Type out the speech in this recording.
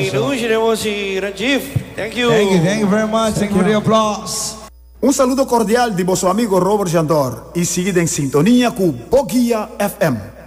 Thank you very much. Thank you for the applause. Um saludo cordial de vosso amigo Robert Jandor e seguida em sintonia com Boguia FM.